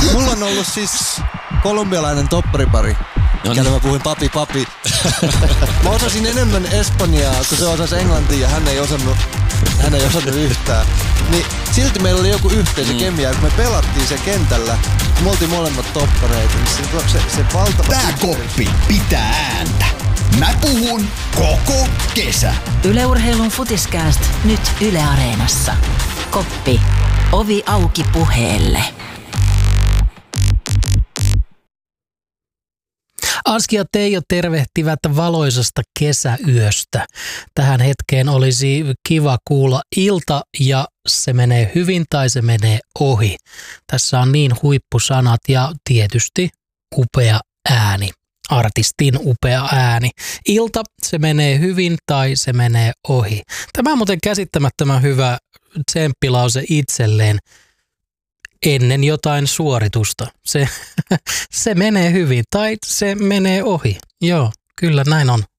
Mulla on ollut siis kolumbialainen topparipari. Kelle mä puhuin papi. Mä osasin enemmän espanjaa, kun se osasi englantia ja hän ei osannut yhtään. Niin silti meillä oli joku yhteisö kemia, kun me pelattiin se kentällä. Me oltiin molemmat toppareita. Niin se valtava... Tää koppi pitää ääntä. Mä puhun koko kesä. Yle Urheilun Futiskääst nyt Yle Areenassa. Koppi. Ovi auki puheelle. Anski ja Teijo tervehtivät valoisasta kesäyöstä. Tähän hetkeen olisi kiva kuulla ilta ja se menee hyvin tai se menee ohi. Tässä on niin huippusanat ja tietysti upea ääni. Artistin upea ääni. Ilta, se menee hyvin tai se menee ohi. Tämä on muuten käsittämättömän hyvä tsemppilause itselleen ennen jotain suoritusta. Se menee hyvin tai se menee ohi. Joo, kyllä näin on.